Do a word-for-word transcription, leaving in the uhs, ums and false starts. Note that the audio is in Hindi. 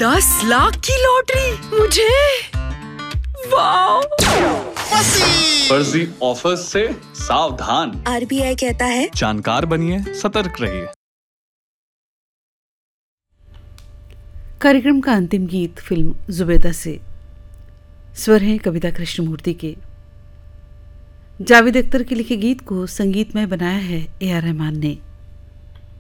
दस लाख की लॉटरी मुझे। वाह! फर्जी ऑफर से सावधान। आरबीआई कहता है जानकार बनिए, सतर्क रहिए। कार्यक्रम का अंतिम गीत फिल्म जुबैदा से। स्वर हैं कविता कृष्णमूर्ति के। जावेद अख्तर के लिखे गीत को संगीतमय बनाया है ए आर रहमान ने।